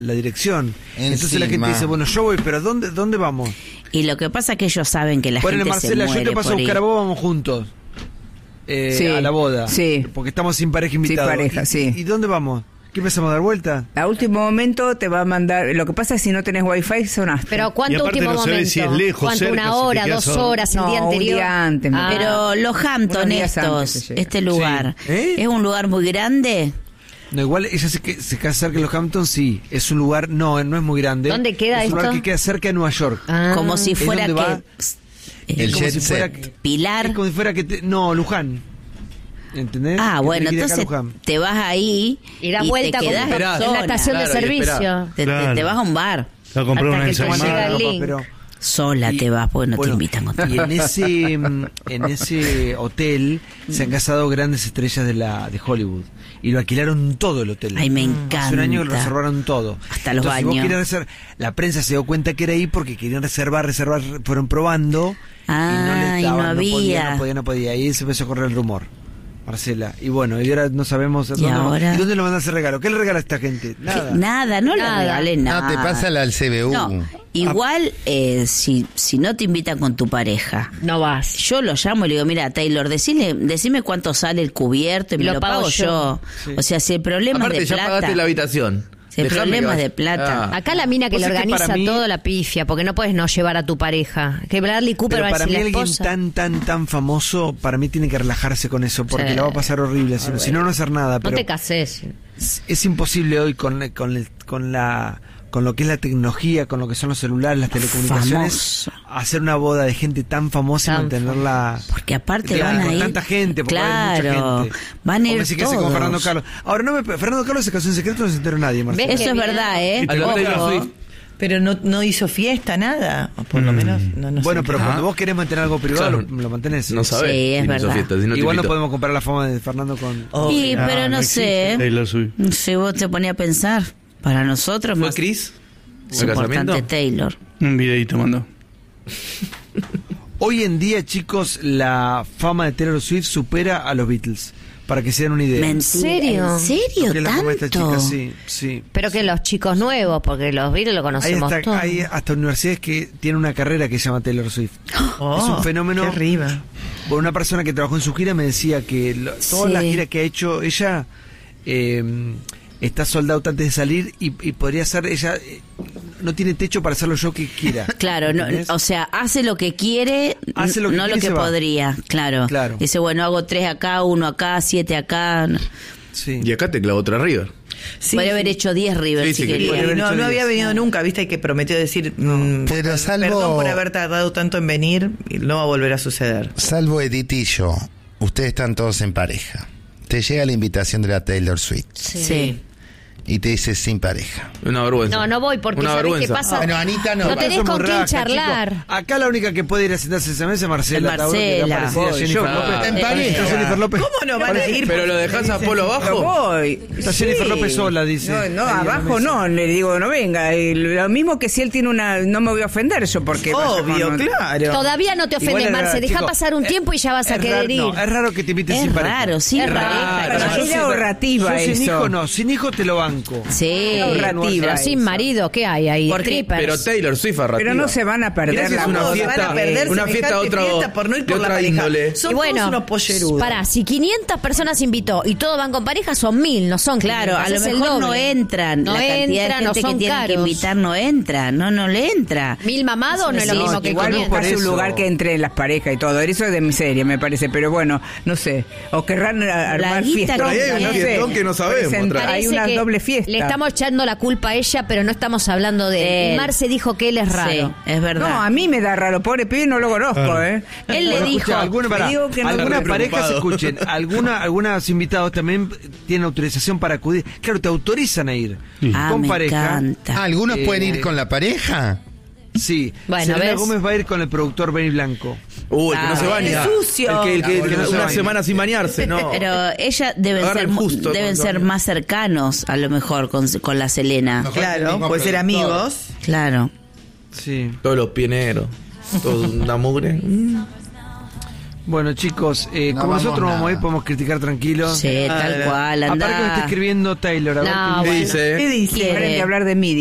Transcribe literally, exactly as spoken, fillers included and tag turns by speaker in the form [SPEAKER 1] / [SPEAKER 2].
[SPEAKER 1] la dirección.
[SPEAKER 2] Encima.
[SPEAKER 1] Entonces la gente dice, bueno, yo voy, pero ¿dónde dónde vamos?
[SPEAKER 3] Y lo que pasa es que ellos saben que la
[SPEAKER 1] Ponele,
[SPEAKER 3] gente
[SPEAKER 1] Marcela,
[SPEAKER 3] se muere
[SPEAKER 1] yo te paso a
[SPEAKER 3] por
[SPEAKER 1] buscar
[SPEAKER 3] ir.
[SPEAKER 1] a vos, vamos juntos. Eh,
[SPEAKER 4] Sí,
[SPEAKER 1] a la boda.
[SPEAKER 4] sí.
[SPEAKER 1] Porque estamos sin pareja invitada.
[SPEAKER 4] Sin pareja,
[SPEAKER 1] ¿Y,
[SPEAKER 4] sí.
[SPEAKER 1] ¿Y dónde vamos? ¿Qué empezamos a dar vuelta?
[SPEAKER 4] A último momento te va a mandar. Lo que pasa es que si no tenés wifi, sonaste.
[SPEAKER 5] Pero
[SPEAKER 6] Y
[SPEAKER 5] ¿cuánto
[SPEAKER 6] aparte
[SPEAKER 5] último
[SPEAKER 6] no sabe
[SPEAKER 5] momento?
[SPEAKER 6] si es lejos,
[SPEAKER 5] ¿Cuánto?
[SPEAKER 6] cerca,
[SPEAKER 5] ¿Una
[SPEAKER 6] si te
[SPEAKER 5] hora,
[SPEAKER 6] quedas
[SPEAKER 5] dos
[SPEAKER 6] a-
[SPEAKER 5] horas, el
[SPEAKER 4] No,
[SPEAKER 5] día
[SPEAKER 4] un
[SPEAKER 5] anterior?
[SPEAKER 4] día antes,
[SPEAKER 5] Ah.
[SPEAKER 3] Pero los Hampton
[SPEAKER 4] Unos días
[SPEAKER 3] estos,
[SPEAKER 4] antes se llega.
[SPEAKER 3] este lugar,
[SPEAKER 1] Sí. ¿Eh?
[SPEAKER 3] ¿es un lugar muy grande?
[SPEAKER 1] No, igual ella se, que, se queda cerca de los Hamptons, sí. Es un lugar, no, no es muy grande.
[SPEAKER 5] ¿Dónde queda
[SPEAKER 1] Es un lugar
[SPEAKER 5] esto?
[SPEAKER 1] que queda cerca de Nueva York.
[SPEAKER 5] Ah.
[SPEAKER 3] Como si
[SPEAKER 1] Es
[SPEAKER 3] fuera
[SPEAKER 1] donde va
[SPEAKER 3] que...
[SPEAKER 2] el
[SPEAKER 3] como
[SPEAKER 2] jet
[SPEAKER 3] si fuera
[SPEAKER 2] set.
[SPEAKER 3] Pilar.
[SPEAKER 1] Es como si fuera que te, no, Luján. ¿Entendés?
[SPEAKER 3] Ah,
[SPEAKER 1] Que
[SPEAKER 3] bueno,
[SPEAKER 1] tenés que ir acá a
[SPEAKER 3] entonces
[SPEAKER 1] Luján.
[SPEAKER 3] te vas ahí
[SPEAKER 5] Y da
[SPEAKER 3] y
[SPEAKER 5] vuelta
[SPEAKER 3] te
[SPEAKER 5] como
[SPEAKER 3] quedás
[SPEAKER 5] en
[SPEAKER 3] en
[SPEAKER 5] la
[SPEAKER 3] zona.
[SPEAKER 5] estación de
[SPEAKER 6] Claro, y
[SPEAKER 5] servicio.
[SPEAKER 6] espera.
[SPEAKER 3] Te, te-
[SPEAKER 6] Claro.
[SPEAKER 3] te vas a un bar.
[SPEAKER 6] A comprar
[SPEAKER 5] Hasta
[SPEAKER 6] una
[SPEAKER 5] que te
[SPEAKER 6] ensaimada.
[SPEAKER 5] llega el
[SPEAKER 1] Ropa,
[SPEAKER 5] link.
[SPEAKER 1] pero-
[SPEAKER 3] Sola
[SPEAKER 1] y-
[SPEAKER 3] te vas porque no
[SPEAKER 1] bueno,
[SPEAKER 3] te invitan con tu
[SPEAKER 1] Y en ese, mm, en ese hotel se han casado grandes estrellas de la de Hollywood. Y lo alquilaron todo el hotel.
[SPEAKER 3] Ay, me
[SPEAKER 1] Hace un año que lo
[SPEAKER 3] encanta.
[SPEAKER 1] reservaron todo.
[SPEAKER 3] Hasta los
[SPEAKER 1] Entonces, si vos
[SPEAKER 3] baños.
[SPEAKER 1] querías reservar- la prensa se dio cuenta que era ahí porque querían reservar, reservar, fueron probando.
[SPEAKER 3] Ah,
[SPEAKER 1] y no les
[SPEAKER 3] y no
[SPEAKER 1] daban,
[SPEAKER 3] había.
[SPEAKER 1] podía, no podía, no podía. Y ahí se empezó a correr el rumor. Marcela. Y bueno, y ahora no sabemos
[SPEAKER 3] ¿Y
[SPEAKER 1] dónde,
[SPEAKER 3] ahora?
[SPEAKER 1] ¿y dónde lo mandan a hacer regalo. ¿Qué le regala a esta gente? Nada.
[SPEAKER 3] ¿Qué? Nada, no le
[SPEAKER 5] Nada.
[SPEAKER 3] regales nada.
[SPEAKER 2] No, te pasa la al C B U.
[SPEAKER 3] No, igual eh, si, si no te invitan con tu pareja,
[SPEAKER 5] No vas.
[SPEAKER 3] yo lo llamo y le digo, mira, Taylor, decile, decime cuánto sale el cubierto y me
[SPEAKER 5] Lo
[SPEAKER 3] lo,
[SPEAKER 5] pago
[SPEAKER 3] pago
[SPEAKER 5] yo.
[SPEAKER 3] yo.
[SPEAKER 1] Sí.
[SPEAKER 3] O sea, si el problema
[SPEAKER 7] Aparte,
[SPEAKER 3] es de
[SPEAKER 7] ya
[SPEAKER 3] plata...
[SPEAKER 7] pagaste la habitación.
[SPEAKER 3] Si el
[SPEAKER 7] Dejame
[SPEAKER 3] problema
[SPEAKER 7] que
[SPEAKER 3] es de
[SPEAKER 7] vaya.
[SPEAKER 3] plata.
[SPEAKER 7] Ah.
[SPEAKER 5] Acá la mina que
[SPEAKER 1] Pues
[SPEAKER 5] le
[SPEAKER 1] es que
[SPEAKER 5] organiza
[SPEAKER 1] para mí-
[SPEAKER 5] todo la pifia, porque no puedes no llevar a tu pareja. Que Bradley Cooper
[SPEAKER 1] Pero
[SPEAKER 5] va a
[SPEAKER 1] para
[SPEAKER 5] decir
[SPEAKER 1] mí
[SPEAKER 5] la
[SPEAKER 1] alguien
[SPEAKER 5] esposa.
[SPEAKER 1] tan, tan, tan famoso, para mí tiene que relajarse con eso, porque
[SPEAKER 5] Sí.
[SPEAKER 1] la va a pasar horrible. Si, si no, no hacer nada.
[SPEAKER 5] No
[SPEAKER 1] Pero
[SPEAKER 5] te cases.
[SPEAKER 1] es, es imposible hoy con, con, el- con la con lo que es la tecnología, con lo que son los celulares, las telecomunicaciones,
[SPEAKER 3] Famoso.
[SPEAKER 1] hacer una boda de gente tan famosa y
[SPEAKER 5] Tan
[SPEAKER 1] mantenerla...
[SPEAKER 3] Porque aparte
[SPEAKER 1] de-
[SPEAKER 3] van a
[SPEAKER 1] con
[SPEAKER 3] ir...
[SPEAKER 1] tanta gente, porque hay mucha
[SPEAKER 3] Claro,
[SPEAKER 1] gente.
[SPEAKER 3] van a
[SPEAKER 1] O
[SPEAKER 3] ir
[SPEAKER 1] me decís que hace como
[SPEAKER 3] todos.
[SPEAKER 1] Fernando Carlos. Ahora, no me, Fernando Carlos se casó en secreto, no se enteró nadie, Marcelo.
[SPEAKER 5] ¿Ves?
[SPEAKER 3] Eso es
[SPEAKER 5] Qué
[SPEAKER 3] verdad, ¿eh?
[SPEAKER 7] A lo
[SPEAKER 3] Ojo.
[SPEAKER 7] Taylor Swift.
[SPEAKER 8] Pero no, no hizo fiesta, nada. O por lo
[SPEAKER 6] Mm.
[SPEAKER 8] menos no, no
[SPEAKER 1] Bueno,
[SPEAKER 8] sé.
[SPEAKER 1] pero
[SPEAKER 6] Ah.
[SPEAKER 1] cuando vos querés mantener algo privado,
[SPEAKER 7] Claro.
[SPEAKER 1] lo, lo mantenés.
[SPEAKER 7] No sabes.
[SPEAKER 3] Sí, es
[SPEAKER 7] si no hizo
[SPEAKER 3] verdad.
[SPEAKER 7] fiesta, si no te
[SPEAKER 1] Igual no
[SPEAKER 7] invitó.
[SPEAKER 1] podemos comparar la fama de Fernando con...
[SPEAKER 8] Oh,
[SPEAKER 3] Sí,
[SPEAKER 6] Ah,
[SPEAKER 3] pero no,
[SPEAKER 6] existe
[SPEAKER 3] sé.
[SPEAKER 6] Taylor Swift.
[SPEAKER 3] Si vos te ponías a pensar, para nosotros
[SPEAKER 7] ¿Fue
[SPEAKER 3] más
[SPEAKER 7] Chris?
[SPEAKER 3] es
[SPEAKER 7] ¿El
[SPEAKER 3] importante
[SPEAKER 7] casamiento?
[SPEAKER 3] Taylor.
[SPEAKER 6] Un videito mandó.
[SPEAKER 1] Hoy en día, chicos, la fama de Taylor Swift supera a los Beatles. Para que se den una idea.
[SPEAKER 3] Mentira.
[SPEAKER 5] serio?
[SPEAKER 3] ¿En serio?
[SPEAKER 1] Lo que es la fama de esta
[SPEAKER 3] ¿Tanto?
[SPEAKER 1] chica, sí, sí.
[SPEAKER 5] Pero que los chicos nuevos, porque los Beatles lo
[SPEAKER 1] Hay
[SPEAKER 5] conocemos
[SPEAKER 1] hasta,
[SPEAKER 5] todos.
[SPEAKER 1] hay hasta universidades que tienen una carrera que se llama Taylor Swift.
[SPEAKER 8] Oh,
[SPEAKER 1] es un fenómeno.
[SPEAKER 8] qué arriba.
[SPEAKER 1] Bueno, una persona que trabajó en su gira me decía que lo- todas
[SPEAKER 3] Sí.
[SPEAKER 1] las giras que ha hecho ella eh, está sold out antes de salir y, y podría ser ella eh, no tiene techo para hacer lo yo que quiera.
[SPEAKER 3] Claro, no,
[SPEAKER 1] ¿Entendés?
[SPEAKER 3] o sea, hace lo que quiere,
[SPEAKER 1] Hace lo que
[SPEAKER 3] no
[SPEAKER 1] quiere
[SPEAKER 3] lo
[SPEAKER 1] y
[SPEAKER 3] que
[SPEAKER 1] se va.
[SPEAKER 3] podría, claro.
[SPEAKER 1] Claro.
[SPEAKER 3] Dice, bueno, hago tres acá, uno acá, siete acá.
[SPEAKER 1] Sí.
[SPEAKER 7] Y acá te clavó otra River.
[SPEAKER 8] Sí,
[SPEAKER 3] Podría
[SPEAKER 8] sí.
[SPEAKER 3] haber hecho diez River
[SPEAKER 7] Sí,
[SPEAKER 3] si
[SPEAKER 7] sí, que
[SPEAKER 3] quería.
[SPEAKER 1] podría haber
[SPEAKER 8] no,
[SPEAKER 1] hecho
[SPEAKER 8] no había
[SPEAKER 1] diez.
[SPEAKER 8] venido nunca, viste, y que prometió decir, mm,
[SPEAKER 2] Pero salvo-
[SPEAKER 8] perdón por haber tardado tanto en venir, y no va a volver a suceder.
[SPEAKER 2] Salvo Edith y yo, ustedes están todos en pareja. Te llega la invitación de la Taylor Swift
[SPEAKER 3] Sí.
[SPEAKER 2] y te dice sin pareja.
[SPEAKER 7] Una vergüenza.
[SPEAKER 5] No, no voy porque
[SPEAKER 7] Una
[SPEAKER 5] ¿sabés qué
[SPEAKER 7] vergüenza.
[SPEAKER 5] pasa?
[SPEAKER 2] Bueno, Anita no.
[SPEAKER 5] No tenés
[SPEAKER 1] Somos
[SPEAKER 5] con quién
[SPEAKER 1] rascas,
[SPEAKER 5] charlar.
[SPEAKER 1] chicos. Acá la única que puede ir a sentarse esa mesa es Marcela.
[SPEAKER 3] Es
[SPEAKER 1] Tauro, que está
[SPEAKER 3] Marcela.
[SPEAKER 1] parecida a
[SPEAKER 8] Voy,
[SPEAKER 1] Jennifer
[SPEAKER 8] yo.
[SPEAKER 1] López.
[SPEAKER 2] Está en
[SPEAKER 1] Está
[SPEAKER 2] pareja.
[SPEAKER 1] Jennifer López.
[SPEAKER 8] ¿Cómo no van a ir?
[SPEAKER 7] ¿Pero lo dejás a Polo
[SPEAKER 4] Yo
[SPEAKER 7] abajo?
[SPEAKER 4] voy.
[SPEAKER 1] Está Jennifer López sola, dice.
[SPEAKER 4] No, no,
[SPEAKER 1] Ahí en la
[SPEAKER 4] abajo
[SPEAKER 1] mesa.
[SPEAKER 4] no, le digo, no venga. Y lo mismo que si él tiene una... No me voy a ofender yo porque... vaya
[SPEAKER 8] Obvio,
[SPEAKER 4] con-
[SPEAKER 8] claro.
[SPEAKER 5] Todavía no te
[SPEAKER 1] Igual
[SPEAKER 5] ofendes,
[SPEAKER 1] es
[SPEAKER 5] Marce.
[SPEAKER 1] raro,
[SPEAKER 5] Deja
[SPEAKER 1] chicos.
[SPEAKER 5] pasar un
[SPEAKER 1] Es-
[SPEAKER 5] tiempo y ya vas a
[SPEAKER 1] es
[SPEAKER 5] querer
[SPEAKER 1] raro-
[SPEAKER 5] ir.
[SPEAKER 1] no, es raro que te inviten
[SPEAKER 3] Es
[SPEAKER 1] sin pareja.
[SPEAKER 3] raro, sí,
[SPEAKER 5] Es
[SPEAKER 3] es
[SPEAKER 5] raro.
[SPEAKER 3] raro.
[SPEAKER 4] Para
[SPEAKER 1] Yo
[SPEAKER 4] mí
[SPEAKER 1] sin-
[SPEAKER 4] es ahorrativa
[SPEAKER 1] yo sin
[SPEAKER 4] eso.
[SPEAKER 1] hijo no, sin hijo te lo banco.
[SPEAKER 3] Sí.
[SPEAKER 4] ahorrativa.
[SPEAKER 5] Pero sin
[SPEAKER 4] eso.
[SPEAKER 5] marido, ¿qué hay ahí?
[SPEAKER 3] Porque-
[SPEAKER 5] Strippers.
[SPEAKER 7] Pero Taylor Swift es
[SPEAKER 4] Pero no se van a perder
[SPEAKER 7] Mirá si
[SPEAKER 4] la
[SPEAKER 7] es una
[SPEAKER 4] boda.
[SPEAKER 7] fiesta-
[SPEAKER 8] Van a perder
[SPEAKER 7] una fiesta
[SPEAKER 8] semejante
[SPEAKER 7] otra-
[SPEAKER 8] fiesta por no ir
[SPEAKER 7] de
[SPEAKER 8] por la
[SPEAKER 7] otra
[SPEAKER 8] pareja.
[SPEAKER 7] índole.
[SPEAKER 8] Son
[SPEAKER 5] Y bueno,
[SPEAKER 8] todos unos pollerudos.
[SPEAKER 5] pará, si quinientas personas invitó y todos van con pareja, son mil, no son
[SPEAKER 3] Claro, a lo
[SPEAKER 5] quinientas, es el
[SPEAKER 3] mejor no
[SPEAKER 5] doble.
[SPEAKER 3] entran.
[SPEAKER 5] No
[SPEAKER 3] la cantidad
[SPEAKER 5] entran,
[SPEAKER 3] de
[SPEAKER 5] no
[SPEAKER 3] gente que
[SPEAKER 5] son
[SPEAKER 3] tienen que
[SPEAKER 5] caros.
[SPEAKER 3] invitar no entra. No, no le entra.
[SPEAKER 5] Mil mamados no es lo
[SPEAKER 3] Sí,
[SPEAKER 5] mismo
[SPEAKER 3] sí,
[SPEAKER 5] que
[SPEAKER 1] igual no
[SPEAKER 5] quinientas.
[SPEAKER 1] por
[SPEAKER 4] Es un
[SPEAKER 1] eso.
[SPEAKER 4] lugar que entre las parejas y todo. Eso es de miseria, me parece. Pero bueno, no sé. O querrán a- armar
[SPEAKER 3] guita
[SPEAKER 4] fiestas.
[SPEAKER 3] que
[SPEAKER 7] Ahí hay un
[SPEAKER 4] no sé.
[SPEAKER 7] fiestón que no sabemos,
[SPEAKER 4] Presenta-
[SPEAKER 7] atrás.
[SPEAKER 4] Hay
[SPEAKER 5] Parece
[SPEAKER 4] una
[SPEAKER 5] que
[SPEAKER 4] doble fiesta.
[SPEAKER 5] Le estamos echando la culpa a ella, pero no estamos hablando de él.
[SPEAKER 3] Él.
[SPEAKER 5] Y Marce dijo que él es raro.
[SPEAKER 3] Sí, es verdad.
[SPEAKER 4] No, a mí me da raro. Pobre pibe, no lo conozco,
[SPEAKER 6] Claro.
[SPEAKER 4] ¿eh?
[SPEAKER 3] Él le
[SPEAKER 1] Bueno,
[SPEAKER 3] dijo,
[SPEAKER 1] escucha, alguna,
[SPEAKER 4] te
[SPEAKER 1] pará,
[SPEAKER 4] digo que no-
[SPEAKER 1] algunas
[SPEAKER 7] Está
[SPEAKER 1] parejas,
[SPEAKER 7] preocupado.
[SPEAKER 1] escuchen, alguna, algunos invitados también tienen autorización para acudir. Claro, te autorizan a ir
[SPEAKER 3] ah,
[SPEAKER 1] con
[SPEAKER 3] me
[SPEAKER 1] pareja.
[SPEAKER 3] encanta.
[SPEAKER 2] Ah, ¿algunos
[SPEAKER 1] Eh,
[SPEAKER 2] pueden ir con la pareja?
[SPEAKER 1] Sí.
[SPEAKER 5] Bueno,
[SPEAKER 1] Selena
[SPEAKER 5] ¿ves?
[SPEAKER 1] Gómez va a ir con el productor Benny Blanco.
[SPEAKER 7] Uy, el que no se
[SPEAKER 3] Ah,
[SPEAKER 7] baña.
[SPEAKER 8] es sucio.
[SPEAKER 7] El que, el que-
[SPEAKER 1] Ah,
[SPEAKER 7] el que
[SPEAKER 1] no se
[SPEAKER 7] una
[SPEAKER 1] baña.
[SPEAKER 7] semana sin bañarse, no.
[SPEAKER 3] Pero ella deben
[SPEAKER 7] Agarren
[SPEAKER 3] ser mu-
[SPEAKER 7] justo
[SPEAKER 3] deben
[SPEAKER 7] con
[SPEAKER 3] ser
[SPEAKER 7] Antonio.
[SPEAKER 3] más cercanos a lo mejor con, con la Selena.
[SPEAKER 2] Mejor que el
[SPEAKER 8] Claro,
[SPEAKER 2] mismo
[SPEAKER 8] puede ser
[SPEAKER 2] productor.
[SPEAKER 8] amigos.
[SPEAKER 3] Claro.
[SPEAKER 1] Sí.
[SPEAKER 7] Todos los pioneros. Toda una mugre.
[SPEAKER 1] Bueno, chicos, eh,
[SPEAKER 2] No
[SPEAKER 1] como
[SPEAKER 2] vamos
[SPEAKER 1] nosotros vamos a ir,
[SPEAKER 2] nada.
[SPEAKER 1] podemos criticar tranquilos.
[SPEAKER 3] Sí, tal
[SPEAKER 8] Ah,
[SPEAKER 3] cual,
[SPEAKER 1] Aparte que me está
[SPEAKER 3] anda.
[SPEAKER 1] escribiendo Taylor. A ver
[SPEAKER 5] No,
[SPEAKER 1] qué me
[SPEAKER 7] ¿Qué
[SPEAKER 5] bueno.
[SPEAKER 1] dice.
[SPEAKER 7] dice?
[SPEAKER 8] ¿Qué dice?
[SPEAKER 4] Quieren que hablar de mí.